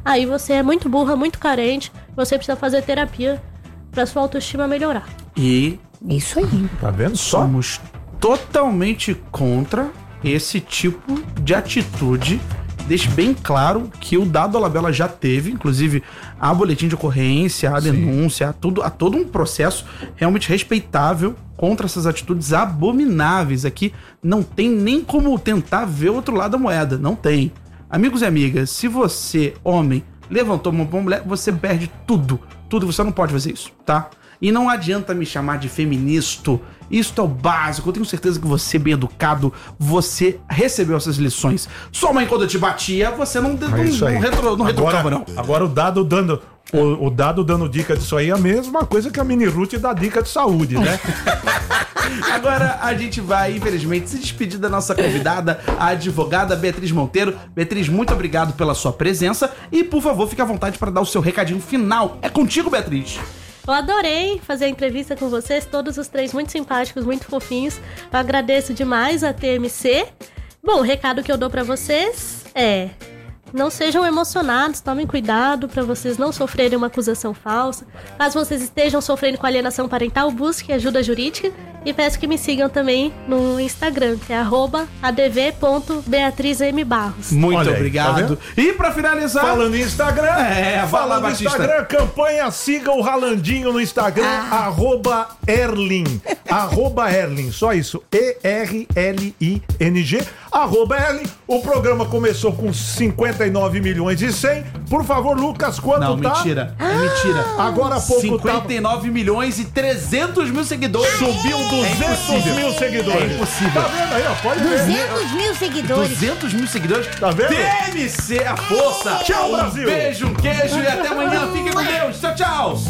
aí você é muito burra, muito carente, você precisa fazer terapia pra sua autoestima melhorar. E isso aí. Tá vendo só? Somos totalmente contra esse tipo de atitude. Deixe bem claro que o Dado Dolabella já teve, inclusive, a boletim de ocorrência, a denúncia, há todo um processo realmente respeitável contra essas atitudes abomináveis. Aqui não tem nem como tentar ver o outro lado da moeda, não tem. Amigos e amigas, se você, homem, levantou uma mulher, você perde tudo, você não pode fazer isso, tá? E não adianta me chamar de feminista. Isso é o básico. Eu tenho certeza que você, bem educado, você recebeu essas lições. Sua mãe, quando te batia, você não retrucava, não. Agora o Dado dando... O Dado dando dica disso aí é a mesma coisa que a Mini Ruth dá dica de saúde, né? Agora a gente vai, infelizmente, se despedir da nossa convidada, a advogada Beatriz Monteiro. Beatriz, muito obrigado pela sua presença e, por favor, fique à vontade para dar o seu recadinho final. É contigo, Beatriz. Eu adorei fazer a entrevista com vocês, todos os três muito simpáticos, muito fofinhos. Eu agradeço demais a TMC. Bom, o recado que eu dou pra vocês é: não sejam emocionados, tomem cuidado para vocês não sofrerem uma acusação falsa. Caso vocês estejam sofrendo com alienação parental, busque ajuda jurídica e peço que me sigam também no Instagram, que é @adv.beatrizmbarros. Muito obrigado. Tá, e pra finalizar... Falando em Instagram... falando em Instagram, campanha, siga o Ralandinho no Instagram, @Erling. @Erling, só isso. ERLING, @Erling. O programa começou com 59 milhões e 100. Por favor, Lucas, quanto não, tá? Mentira. É mentira. Agora há pouco 59 milhões e 300 mil seguidores. Subiu 200 mil seguidores. É impossível. Tá vendo aí, ó? Pode ver. 200 mil seguidores. 200 mil seguidores. Tá vendo? TMC, a força. Tchau, Brasil. Um beijo, um queijo e até amanhã. Fiquem com Deus. Tchau, tchau.